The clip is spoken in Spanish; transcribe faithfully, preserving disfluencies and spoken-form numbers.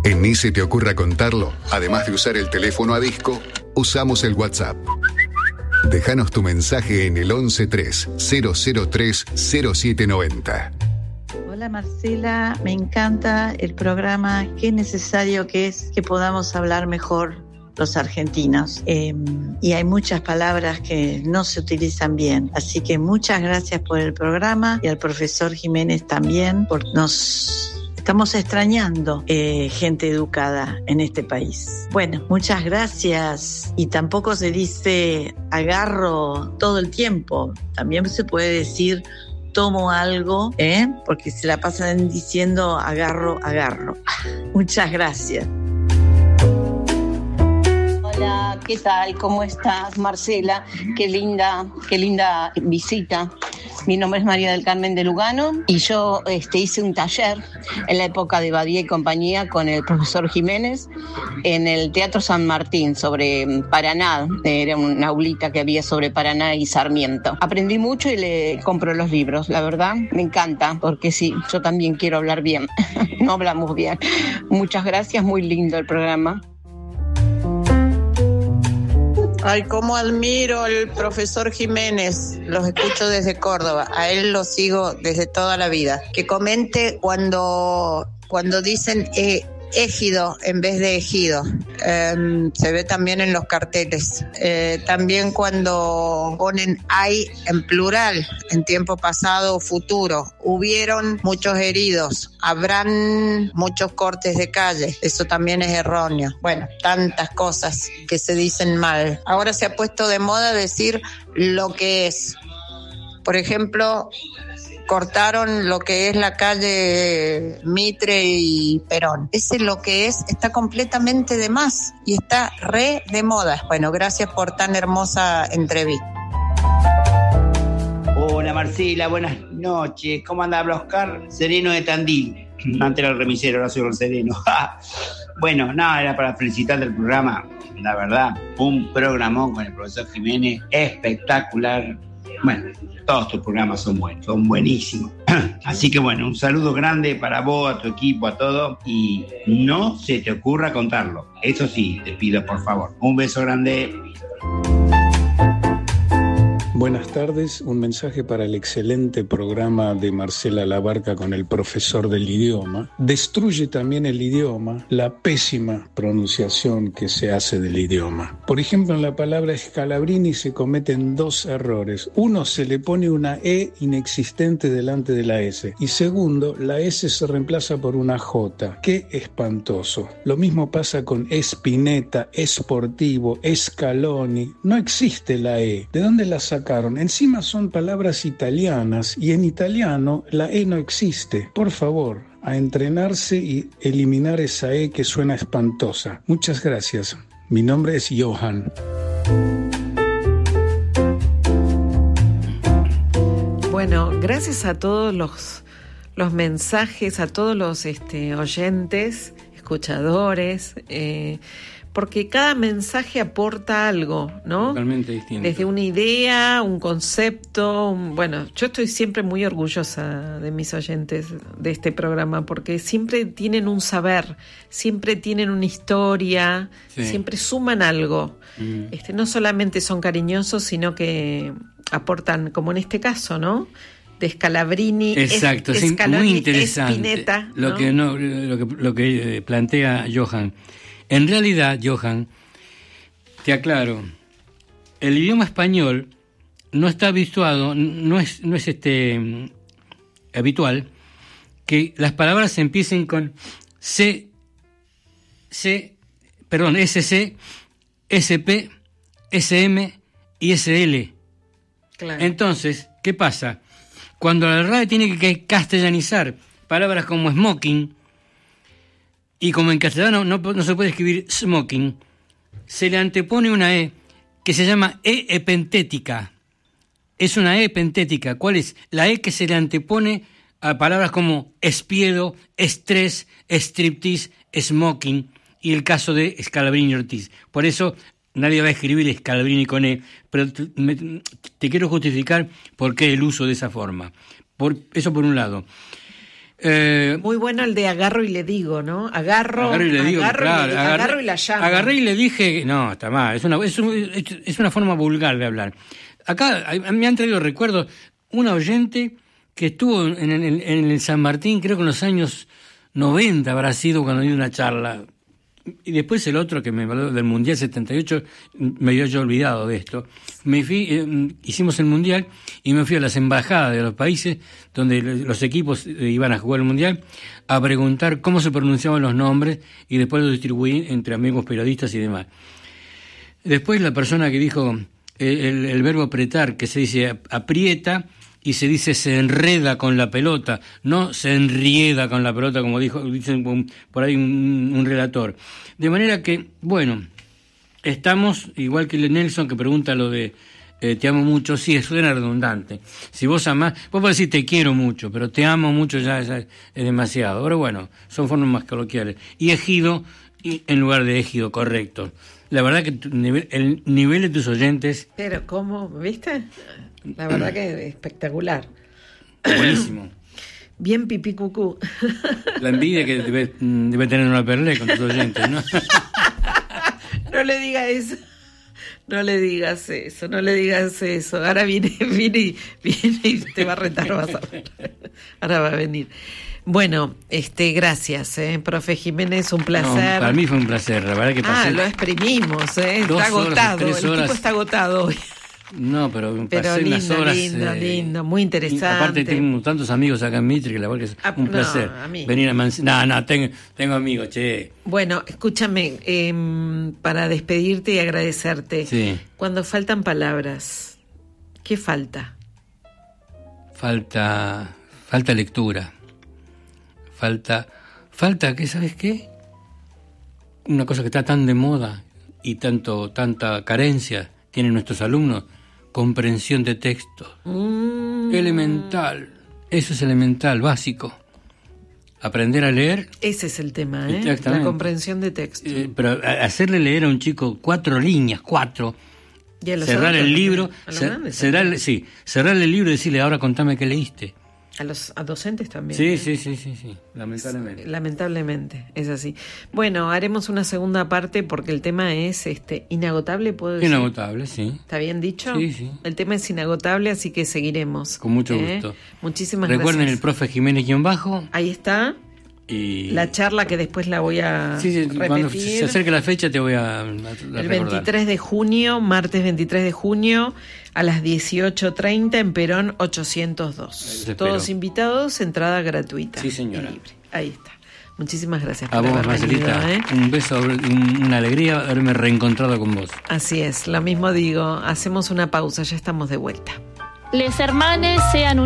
En Ni se te ocurra contarlo, además de usar el teléfono a disco, usamos el WhatsApp. Déjanos tu mensaje en el once tres cero cero tres cero siete noventa. Hola Marcela, me encanta el programa. Qué necesario que es que podamos hablar mejor los argentinos. Eh, y hay muchas palabras que no se utilizan bien. Así que muchas gracias por el programa y al profesor Jiménez también, porque nos estamos extrañando eh, gente educada en este país. Bueno, muchas gracias. Y tampoco se dice agarro todo el tiempo. También se puede decir tomo algo, ¿eh? Porque se la pasan diciendo agarro, agarro. Muchas gracias. Hola, ¿qué tal? ¿Cómo estás, Marcela? Qué linda, qué linda visita. Mi nombre es María del Carmen de Lugano y yo este, hice un taller en la época de Badía y compañía con el profesor Jiménez en el Teatro San Martín sobre Paraná. Era una aulita que había sobre Paraná y Sarmiento. Aprendí mucho y le compro los libros, la verdad. Me encanta porque sí, yo también quiero hablar bien. No hablamos bien. Muchas gracias, muy lindo el programa. Ay, cómo admiro al profesor Jiménez. Los escucho desde Córdoba. A él lo sigo desde toda la vida. Que comente cuando, cuando dicen eh, égido en vez de ejido. Eh, se ve también en los carteles. Eh, también cuando ponen hay en plural, en tiempo pasado o futuro. Hubieron muchos heridos. Habrán muchos cortes de calle. Eso también es erróneo. Bueno, tantas cosas que se dicen mal. Ahora se ha puesto de moda decir lo que es. Por ejemplo, cortaron lo que es la calle Mitre y Perón. Ese lo que es está completamente de más y está re de moda. Bueno, gracias por tan hermosa entrevista. Hola Marcela, buenas noches. ¿Cómo anda? Habla Oscar Sereno de Tandil. Antes era el remisero, ahora soy el Sereno. Bueno, nada, era para felicitar del programa. La verdad, un programón con el profesor Jiménez espectacular. Bueno, todos tus programas son buenos, son buenísimos. Así que bueno, un saludo grande para vos, a tu equipo, a todos. Y no se te ocurra contarlo. Eso sí, te pido por favor. Un beso grande. Buenas tardes, un mensaje para el excelente programa de Marcela Labarca con el profesor del idioma. Destruye también el idioma la pésima pronunciación que se hace del idioma. Por ejemplo, en la palabra Scalabrini se cometen dos errores. Uno, se le pone una E inexistente delante de la S. Y segundo, la S se reemplaza por una J. ¡Qué espantoso! Lo mismo pasa con Spinetta, Sportivo, Scaloni. No existe la E. ¿De dónde la sacaron? Encima son palabras italianas y en italiano la E no existe. Por favor, a entrenarse y eliminar esa E que suena espantosa. Muchas gracias. Mi nombre es Johan. Bueno, gracias a todos los, los mensajes, a todos los este, oyentes, escuchadores, eh, porque cada mensaje aporta algo, ¿no? Totalmente distinto. Desde una idea, un concepto, un, bueno, yo estoy siempre muy orgullosa de mis oyentes de este programa, porque siempre tienen un saber, siempre tienen una historia, sí. Siempre suman algo. Mm. Este, no solamente son cariñosos, sino que aportan, como en este caso, ¿no? De Scalabrini, exacto, es, sí, Scaloni, muy interesante. Spinetta, lo ¿no? que no, lo que lo que plantea Johan. En realidad, Johan, te aclaro, el idioma español no está habituado, no es, no es este habitual que las palabras empiecen con C, C, perdón, S C, S P, S M y S L. Claro. Entonces, ¿qué pasa? Cuando la R A E tiene que castellanizar palabras como smoking, y como en castellano no, no se puede escribir smoking, se le antepone una E que se llama E epentética. Es una E epentética. ¿Cuál es? La E que se le antepone a palabras como espiedo, estrés, striptease, smoking, y el caso de Scalabrini Ortiz. Por eso nadie va a escribir Scalabrini con E, pero te, me, te quiero justificar por qué el uso de esa forma. Por, eso por un lado. Eh, Muy bueno el de agarro y le digo, ¿no? Agarro, agarro y le digo, agarro, claro, y le, agarré, agarro y la llamo. Agarré y le dije, no, está mal, es una, es, un, es una forma vulgar de hablar. Acá me han traído recuerdos, una oyente que estuvo en, en, en el San Martín, creo que en los años noventa habrá sido cuando di una charla. Y después el otro que me habló del Mundial setenta y ocho, me había yo olvidado de esto. Me fui, eh, hicimos el Mundial y me fui a las embajadas de los países donde los equipos iban a jugar el Mundial a preguntar cómo se pronunciaban los nombres y después los distribuí entre amigos periodistas y demás. Después la persona que dijo eh, el, el verbo apretar, que se dice aprieta, y se dice se enreda con la pelota, no se enrieda con la pelota, como dijo dicen por ahí un, un relator. De manera que, bueno, estamos, igual que Nelson que pregunta lo de eh, te amo mucho, sí, suena redundante. Si vos amás, vos podés decir te quiero mucho, pero te amo mucho ya, ya es demasiado. Pero bueno, son formas más coloquiales. Y ejido en lugar de ejido, correcto. La verdad que tu nivel, el nivel de tus oyentes... Pero ¿cómo? ¿Viste? La verdad que es espectacular. Buenísimo. Bien pipí cucú. La envidia que debe, debe tener una perlé con tus oyentes, ¿no? No le digas eso. No le digas eso, no le digas eso. Ahora viene, viene, y, viene y te va a retar, vas a ver. Ahora va a venir. Bueno, este, gracias, eh, profe Jiménez, un placer. No, para mí fue un placer, la verdad que pasé. Ah, lo exprimimos, eh, está agotado, el tipo está agotado hoy. No, pero pasé pero lindo, unas horas. lindo, eh, lindo, muy interesante. Aparte tengo tantos amigos acá en Mitre que la verdad que es ah, un no, placer a venir a Manzanillo. No, no, tengo, tengo amigos, che. Bueno, escúchame, eh, para despedirte y agradecerte. Sí. Cuando faltan palabras, ¿qué falta? Falta, falta lectura. Falta, falta, ¿qué sabes qué? Una cosa que está tan de moda y tanto, tanta carencia tienen nuestros alumnos, comprensión de texto. Mm. Elemental, eso es elemental, básico. Aprender a leer. Ese es el tema, ¿eh? La comprensión de texto. Eh, pero hacerle leer a un chico cuatro líneas, cuatro, cerrar el libro, cer, cerrar, sí, cerrar el libro y decirle, ahora contame qué leíste. A los a docentes también. Sí, ¿eh? sí, sí, sí, sí, lamentablemente. Lamentablemente, es así. Bueno, haremos una segunda parte porque el tema es este inagotable, ¿puedo decir? Inagotable, sí. ¿Está bien dicho? Sí, sí. El tema es inagotable, así que seguiremos. Con mucho ¿eh? gusto. Muchísimas Recuerden gracias. el profe Jiménez guión bajo. Ahí está. Y la charla que después la voy a sí, sí, repetir. Cuando se acerque la fecha te voy a, a, a el recordar. veintitrés de junio, martes veintitrés de junio, a las dieciocho treinta en Perón ochocientos dos. Todos invitados, entrada gratuita. Sí, señora. Libre. Ahí está. Muchísimas gracias a por vos, haber Marcelita, venido, ¿eh? Un beso, un, una alegría haberme reencontrado con vos. Así es, lo mismo digo. Hacemos una pausa, ya estamos de vuelta. Les hermanes sean